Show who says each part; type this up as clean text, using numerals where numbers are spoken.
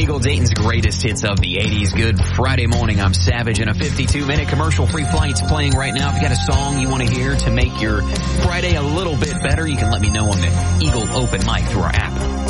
Speaker 1: Eagle, Dayton's greatest hits of the 80s. Good Friday morning. I'm Savage, and a 52-minute commercial-free flight's playing right now. If you got a song you want to hear to make your Friday a little bit better, you can let me know on the Eagle Open Mic through our app.